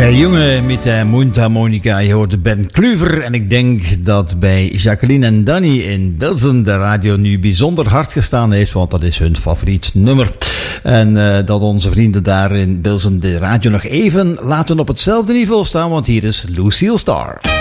De jongen met de mondharmonica, je hoort de Ben Kluver. En ik denk dat bij Jacqueline en Danny in Bilzen de radio nu bijzonder hard gestaan heeft, want dat is hun favoriet nummer. En dat onze vrienden daar in Bilzen de radio nog even laten op hetzelfde niveau staan, want hier is Lucille Starr.